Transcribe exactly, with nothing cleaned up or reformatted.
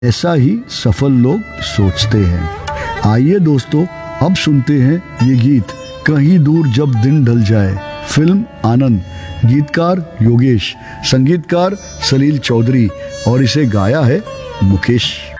ऐसा ही सफल लोग सोचते हैं। आइए दोस्तों, अब सुनते हैं ये गीत कहीं दूर जब दिन ढल जाए। फिल्म आनंद, गीतकार योगेश, संगीतकार सलील चौधरी और इसे गाया है मुकेश।